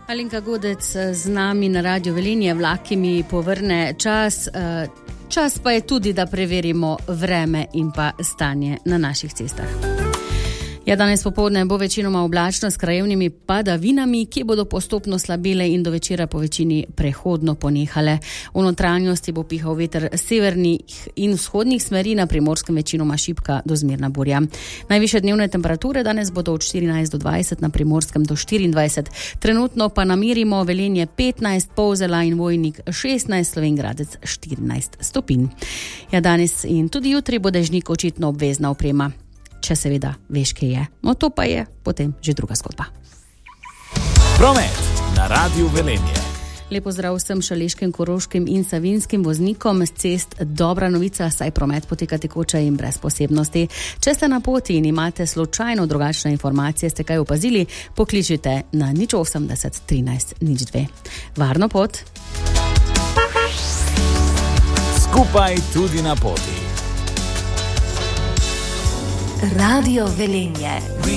Alenka Godec z nami na Radiu Velenje, vlaki mi povrne čas. Čas pa je tudi, da preverimo vreme in pa stanje na naših cestah. Ja, danes popoldne bo večinoma oblačno s krajevnimi padavinami, ki bodo postopno slabele in do večera po večini prehodno ponehale. V notranjosti bo pihal veter severnih in vzhodnih smeri, na Primorskem večinoma šibka do zmerna burja. Najvišje dnevne temperature danes bodo od 14 do 20, na Primorskem do 24. Trenutno pa namerimo Velenje 15, Polzela in Vojnik 16, Slovenj Gradec 14 stopinj. Ja, danes in tudi jutri bo dežnik očitno obvezna oprema. Če seveda veš, kje je. No, to pa je potem že druga zgodba. Promet na Radiu Velenje. Lepo zdrav vsem šaleškim, koroškim in savinjskim voznikom z cest. Dobra novica, saj promet poteka tekoče in brez posebnosti. Če ste na poti in imate slučajno drugačne informacije, ste kaj opazili, pokličite na 080 13 02. Varno pot. Skupaj tudi na poti. Radio Velenje.